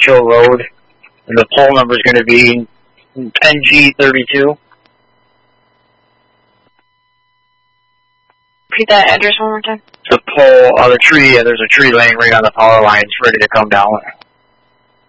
Hill Road, and the pole number is going to be NG32. Repeat that address one more time. The pole, the tree, there's a tree laying right on the power lines, ready to come down.